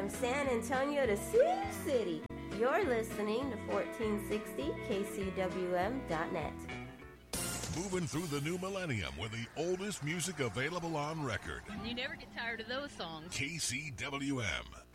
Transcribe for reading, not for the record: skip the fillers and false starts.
from San Antonio to Sioux City. You're listening to 1460kcwm.net. Moving through the new millennium with the oldest music available on record. You never get tired of those songs. KCWM.